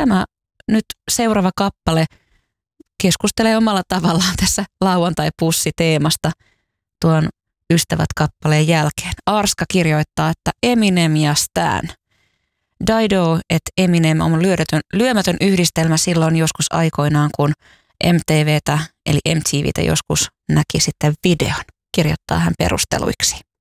tämä nyt seuraava kappale keskustelee omalla tavallaan tässä lauantai-pussi-teemasta tuon Ystävät-kappaleen jälkeen. Arska kirjoittaa, että Eminem ja Stan. Dido et Eminem on lyömätön yhdistelmä silloin joskus aikoinaan, kun MTVtä joskus näki sitten videon, kirjoittaa hän perusteluiksi.